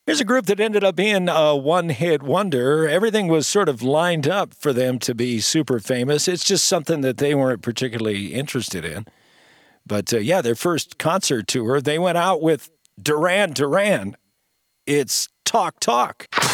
Here's a group that ended up being a one-hit wonder. Everything was sort of lined up for them to be super famous. It's just something that they weren't particularly interested in. But yeah, their first concert tour, they went out with Duran Duran. It's Talk Talk.